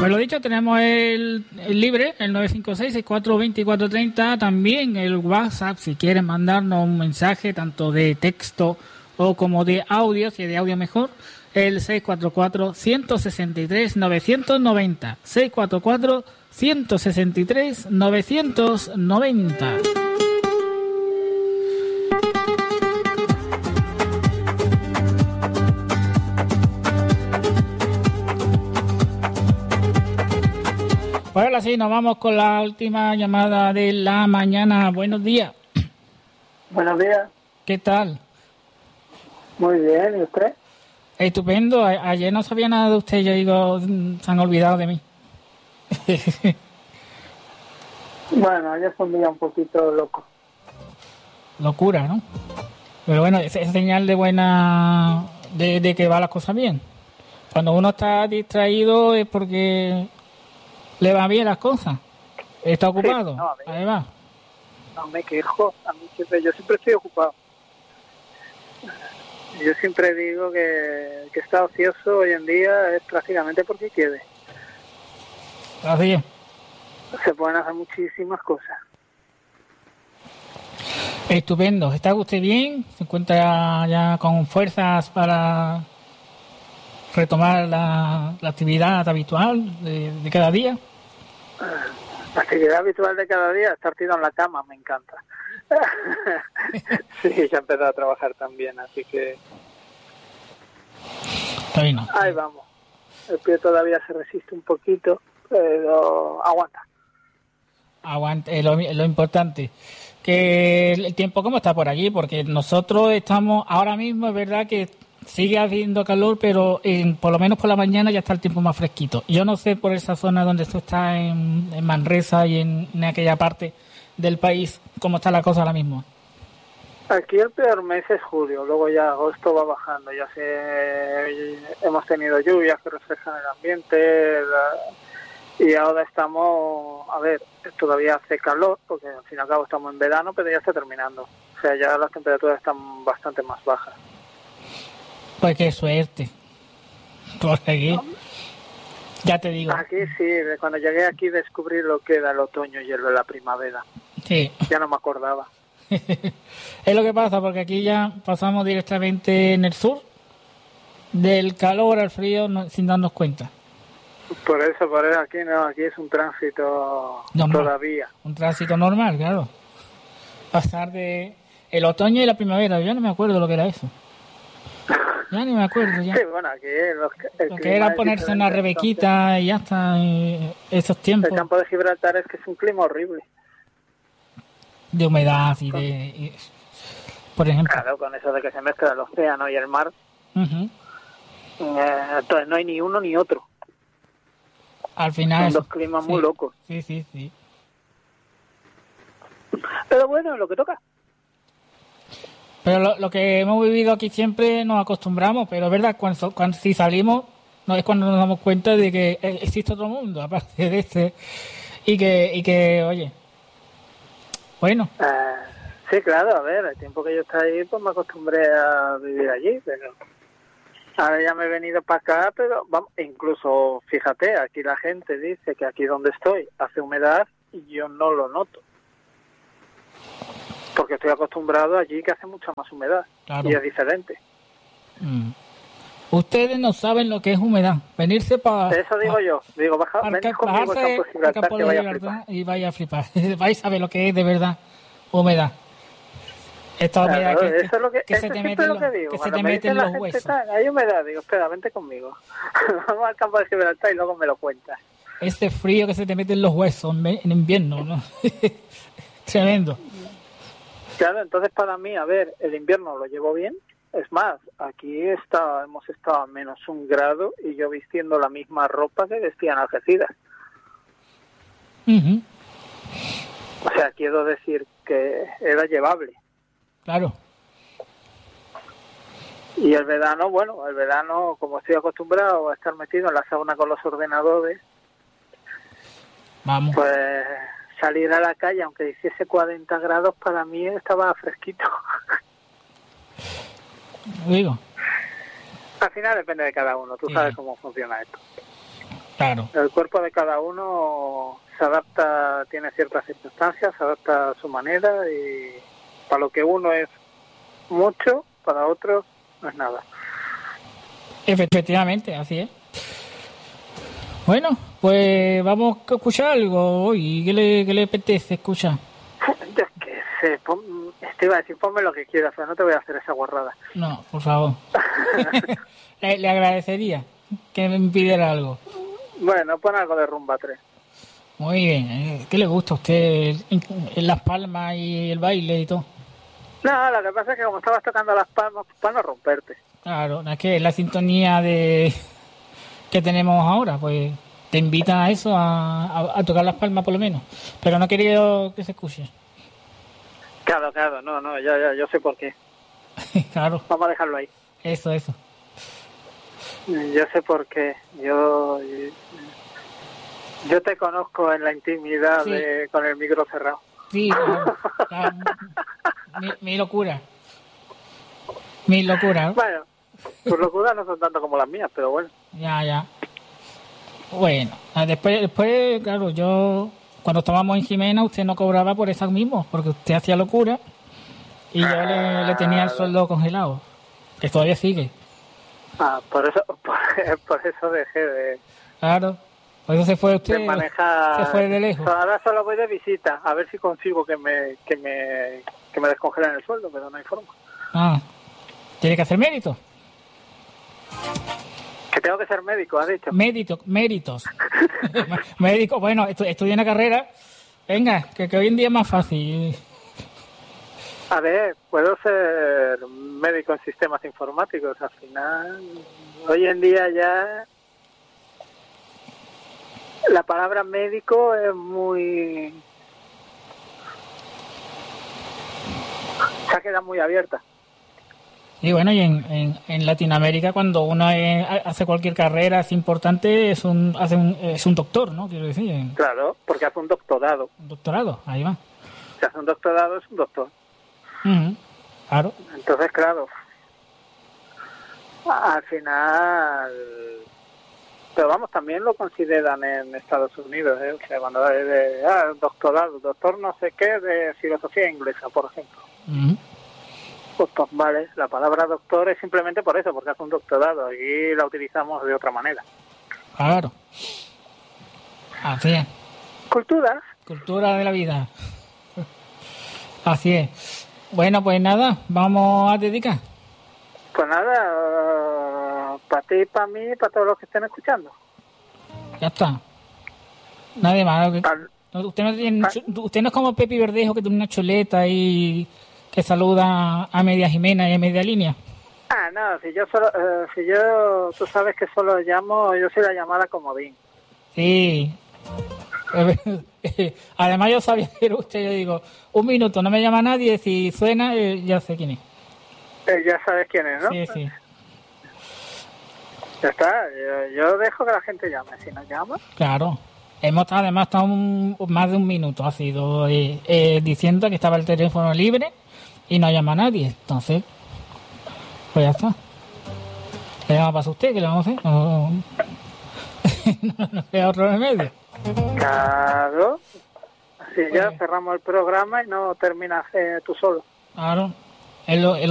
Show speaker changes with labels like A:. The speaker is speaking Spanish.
A: Pues lo dicho, tenemos el libre, el 956-642430, también el WhatsApp, si quieren mandarnos un mensaje, tanto de texto o como de audio, si es de audio mejor, el 644-163-990, 644-163-990. Pues ahora sí, nos vamos con la última llamada de la mañana. Buenos días.
B: Buenos días.
A: ¿Qué tal?
B: Muy bien, ¿y usted?
A: Estupendo. Ayer no sabía nada de usted. Yo digo, se han olvidado de mí.
B: Bueno, ayer fue un día un poquito loco.
A: Locura, ¿no? Pero bueno, es señal de buena... de que va las cosas bien. Cuando uno está distraído es porque... ¿Le va bien las cosas? ¿Está ocupado?
B: Sí, no,
A: Ahí va.
B: No me quejo, yo siempre estoy ocupado. Yo siempre digo que estar ocioso hoy en día es prácticamente porque quiere.
A: Así es.
B: Se pueden hacer muchísimas cosas.
A: Estupendo. ¿Está usted bien? ¿Se encuentra ya con fuerzas para retomar la actividad habitual de cada día?
B: La actividad habitual de cada día, estar tirado en la cama, me encanta. Sí, ya he empezado a trabajar también, así que...
A: Bueno.
B: Ahí vamos. El pie todavía se resiste un poquito, pero aguanta.
A: Aguanta, lo importante. Que el tiempo, ¿cómo está por allí? Porque nosotros estamos, ahora mismo es verdad que sigue haciendo calor, pero por lo menos por la mañana ya está el tiempo más fresquito. Yo no sé por esa zona donde tú estás en Manresa y en aquella parte del país, cómo está la cosa ahora mismo.
B: Aquí el peor mes es julio, luego ya agosto va bajando, hemos tenido lluvias que reflejan el ambiente, y ahora estamos, todavía hace calor, porque al fin y al cabo estamos en verano, pero ya está terminando. O sea, ya las temperaturas están bastante más bajas.
A: Pues qué suerte. Por aquí, ya te digo.
B: Aquí sí, cuando llegué aquí descubrí lo que era el otoño y la primavera.
A: Sí.
B: Ya no me acordaba.
A: Es lo que pasa, porque aquí ya pasamos directamente en el sur, del calor al frío, sin darnos cuenta.
B: Por eso aquí no, aquí es un tránsito
A: normal.
B: Todavía.
A: Un tránsito normal, claro. Pasar de el otoño y la primavera, yo no me acuerdo lo que era eso. Ya ni me acuerdo ya.
B: Sí, bueno, aquí
A: lo que era ponerse una rebequita y ya está, esos tiempos.
B: El campo de Gibraltar es que es un clima horrible.
A: De humedad por ejemplo.
B: Claro, con eso de que se mezcla el océano y el mar.
A: Uh-huh.
B: Entonces no hay ni uno ni otro.
A: Al final...
B: Son dos climas muy locos.
A: Sí.
B: Pero bueno, lo que toca.
A: Pero lo que hemos vivido aquí siempre nos acostumbramos, pero es verdad, cuando si salimos, no es cuando nos damos cuenta de que existe otro mundo, aparte de este, y que oye, bueno.
B: Sí, claro, el tiempo que yo estoy ahí, pues me acostumbré a vivir allí, pero ahora ya me he venido para acá, pero vamos, incluso, fíjate, aquí la gente dice que aquí donde estoy hace humedad y yo no lo noto. Porque estoy acostumbrado allí que hace mucha más humedad. Claro. Y es diferente.
A: Ustedes no saben lo que es humedad. Venirse para...
B: Eso digo yo. Digo, ven conmigo al campo de Gibraltar que vaya a flipar.
A: Y vaya a flipar. vais a ver lo que es de verdad humedad. Esta humedad
B: eso es lo
A: que se te mete en los huesos.
B: Hay humedad, digo, espera, vente conmigo. Vamos al campo de Gibraltar y luego me lo cuentas.
A: Este frío que se te mete en los huesos en invierno, ¿no? Tremendo.
B: Claro, entonces para mí, el invierno lo llevo bien. Es más, aquí hemos estado a -1 grado y yo vistiendo la misma ropa que vestían Algeciras.
A: Uh-huh.
B: O sea, quiero decir que era llevable.
A: Claro.
B: Y el verano, como estoy acostumbrado a estar metido en la sauna con los ordenadores,
A: vamos.
B: Pues salir a la calle, aunque hiciese 40 grados, para mí estaba fresquito.
A: Digo.
B: Al final depende de cada uno, tú sabes cómo funciona esto.
A: Claro.
B: El cuerpo de cada uno se adapta, tiene ciertas circunstancias, se adapta a su manera y para lo que uno es mucho, para otros no es nada.
A: Efectivamente, así es. Bueno, pues vamos a escuchar algo hoy. ¿Qué le apetece escuchar?
B: Yo qué sé, te iba a decir, ponme lo que quieras, pero no te voy a hacer esa guarrada.
A: No, por favor. le agradecería que me pidiera algo.
B: Bueno, pon algo de Rumba 3.
A: Muy bien. ¿Qué le gusta a usted? Las palmas y el baile y todo.
B: No, lo que pasa es que como estabas tocando las palmas, pues para no romperte.
A: Claro, es que la sintonía que tenemos ahora, pues te invita a eso, a tocar las palmas por lo menos. Pero no quería que se escuche.
B: Claro, no, ya, yo sé por qué.
A: Claro.
B: Vamos a dejarlo ahí.
A: Eso.
B: Yo sé por qué. Yo te conozco en la intimidad
A: Sí.
B: con el micro cerrado.
A: Sí, claro. Mi locura. Mi locura.
B: Bueno, tus locuras no son tanto como las mías, pero bueno.
A: Ya. Bueno, después, claro, yo cuando estábamos en Jimena, usted no cobraba por eso mismo, porque usted hacía locura y yo le tenía el sueldo congelado, que todavía sigue.
B: Por eso dejé de
A: Claro, por eso se fue usted,
B: manejar.
A: se fue de lejos.
B: Ahora solo voy de visita, a ver si consigo que me descongelen el sueldo, pero no hay forma.
A: Tiene que hacer méritos.
B: Que tengo que ser médico, has dicho.
A: Méritos. Médico, bueno, estudié una carrera. Venga, que hoy en día es más fácil.
B: A ver, puedo ser médico en sistemas informáticos. Al final, hoy en día ya la palabra médico es muy... se ha quedado muy abierta.
A: Y bueno, y en Latinoamérica cuando uno hace cualquier carrera es importante, es un doctor, ¿no? Quiero decir.
B: Claro, porque hace un doctorado.
A: Un doctorado, ahí va.
B: Si hace un doctorado es un doctor.
A: Uh-huh. Claro.
B: Entonces, claro, al final... Pero vamos, también lo consideran en Estados Unidos, ¿eh? O sea, cuando doctorado, doctor no sé qué de filosofía inglesa, por ejemplo.
A: Uh-huh.
B: Pues vale, la palabra doctor es simplemente por eso, porque hace un doctorado. Aquí la utilizamos de otra manera.
A: Claro. Así es. Cultura de la vida. Así es. Bueno, pues nada, vamos a dedicar.
B: Pues nada, para ti, para mí y para todos los que estén escuchando.
A: Ya está. Nadie más. Usted no es como Pepi Verdejo que tiene una chuleta y que saluda a media Jimena y a media línea.
B: No, tú sabes que solo llamo, yo soy la llamada comodín.
A: Sí. Además yo sabía que era usted, yo digo, un minuto, no me llama nadie, si suena, ya sé quién es.
B: Ya sabes quién es, ¿no?
A: Sí.
B: Ya está, yo dejo que la gente llame, si no llama.
A: Claro. Además estado más de un minuto, ha sido diciendo que estaba el teléfono libre y no llama a nadie, entonces pues ya está. ¿Qué llama para usted? ¿Qué le vamos a hacer? No queda otro remedio.
B: Claro, así ya cerramos el programa y no terminas tú solo.
A: Claro, es lo